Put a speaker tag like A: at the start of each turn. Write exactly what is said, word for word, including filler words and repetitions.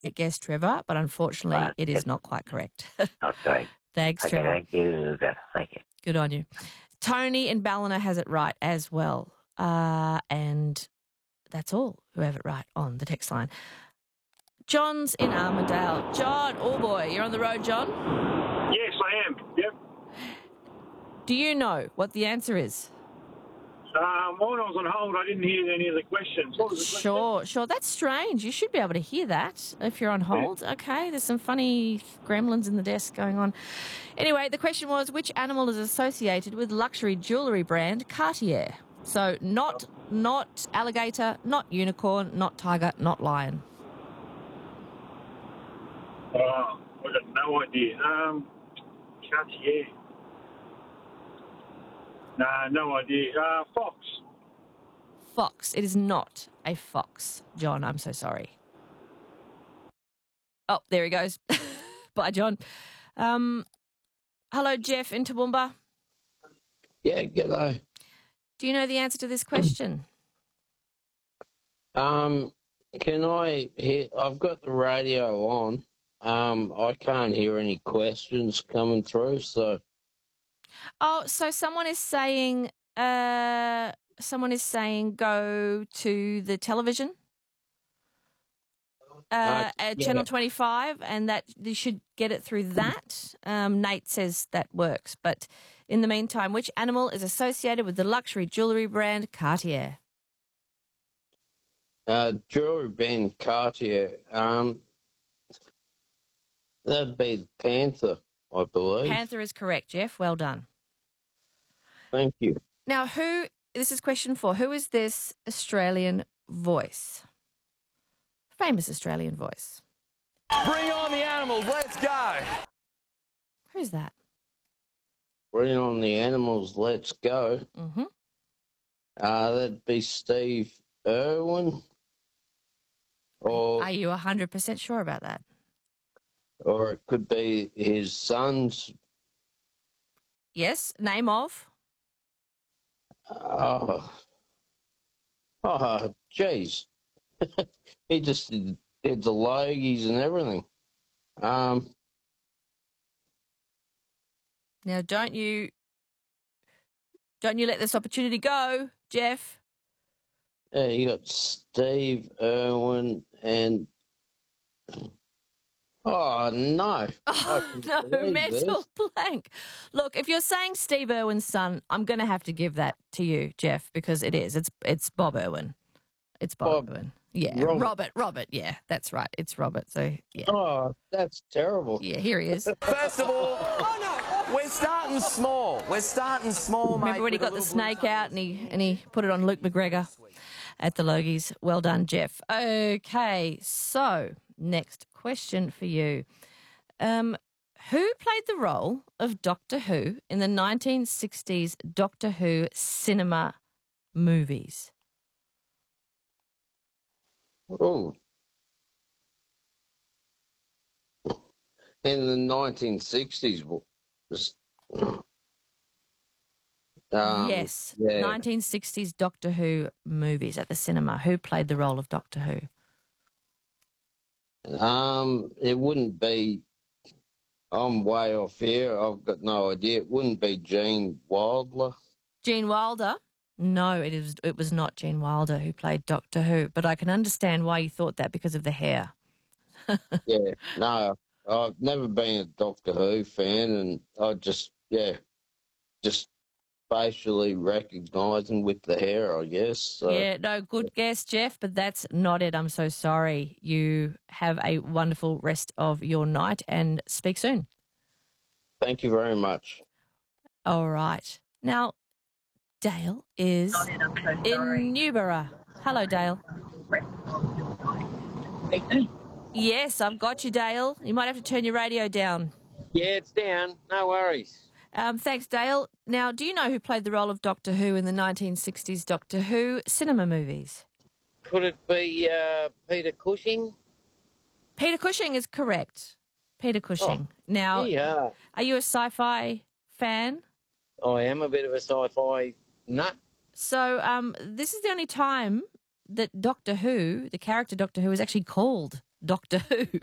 A: guess, Trevor, but unfortunately
B: Right.
A: it is not quite correct.
B: Okay.
A: Thanks,
B: Okay,
A: Trevor.
B: thank you. Thank you.
A: Good on you. Tony in Ballina has it right as well. Uh, and that's all who have it right on the text line. John's in Armidale. John, oh boy, you're on the road, John.
C: Yes, I am. Yep.
A: Do you know what the answer is?
C: Um, while I was on hold, I didn't hear any of the questions. What was the question?
A: Sure, sure. That's strange. You should be able to hear that if you're on hold. Okay, there's some funny gremlins in the desk going on. Anyway, the question was, which animal is associated with luxury jewellery brand Cartier? So not not alligator, not unicorn, not tiger, not lion.
C: Oh, I got no idea. Um, Cartier. Nah, no idea. Uh, fox.
A: Fox. It is not a fox, John. I'm so sorry. Oh, there he goes. Bye, John. Um, hello, Jeff in Toowoomba.
D: Yeah, g'day.
A: Do you know the answer to this question?
D: Um, can I hear? I've got the radio on. Um, I can't hear any questions coming through, so.
A: Oh, so someone is saying, uh, someone is saying, go to the television, uh,
D: Uh,
A: at
D: yeah.
A: Channel twenty-five, and that you should get it through that. Um, Nate says that works, but in the meantime, which animal is associated with the luxury jewellery brand Cartier?
D: Uh, jewelry band Cartier. Um, that'd be the panther, I believe.
A: Panther is correct, Jeff. Well done.
D: Thank you.
A: Now, who? This is question four. Who is this Australian voice? Famous Australian voice.
E: Bring on the animals. Let's go.
A: Who's that?
D: Bring on the animals. Let's go.
A: Mm-hmm.
D: Uh, that'd be Steve Irwin, or
A: Are you one hundred percent sure about that?
D: or it could be his son's.
A: Yes. Name of?
D: Oh, oh, jeez. He just did, did the logies and everything. Um,
A: Now, don't you don't you let this opportunity go, Jeff.
D: yeah, you got Steve Irwin and. Oh no!
A: Oh,
D: can
A: no,
D: believe
A: mental blank. Look, if you're saying Steve Irwin's son, I'm going to have to give that to you, Jeff, because it is. It's it's Bob Irwin. It's Bob,
D: Bob-
A: Irwin. Yeah,
D: Robert.
A: Robert. Robert. Yeah, that's right. It's Robert. So yeah,
D: Oh, that's terrible.
A: yeah. Here he is.
E: First of all, we're starting small. We're starting small, mate.
A: Remember when he
E: with a
A: got the
E: little blue
A: snake out and he and he put it on Luke McGregor at the Logies? Well done, Jeff. Okay, so next question for you. Um, who played the role of Doctor Who in the nineteen sixties Doctor Who cinema movies?
D: Oh. In the nineteen sixties. Was, um,
A: yes,
D: yeah.
A: nineteen sixties Doctor Who movies at the cinema. Who played the role of Doctor Who?
D: Um, it wouldn't be. I'm way off here. I've got no idea. It wouldn't be Gene Wilder.
A: Gene Wilder? No, it is. It was not Gene Wilder who played Doctor Who, but I can understand why you thought that because of the hair.
D: Yeah, no, I've never been a Doctor Who fan, and I just, yeah, just facially recognising with the hair, I guess. So.
A: Yeah, no, good guess, Jeff, but that's not it. I'm so sorry. You have a wonderful rest of your night and speak soon.
D: Thank you very much.
A: All right. Now, Dale is in Newborough. Hello, Dale. Yes, I've got you, Dale. You might have to turn your radio down.
D: Yeah, it's down. No worries.
A: Um, thanks, Dale. Now, do you know who played the role of Doctor Who in the nineteen sixties Doctor Who cinema movies?
D: Could it be uh, Peter Cushing?
A: Peter Cushing is correct. Peter Cushing.
D: Oh,
A: now,
D: Yeah,
A: are you a sci-fi fan?
D: I am a bit of a sci-fi nut.
A: So um, this is the only time that Doctor Who, the character Doctor Who, is actually called Doctor Who.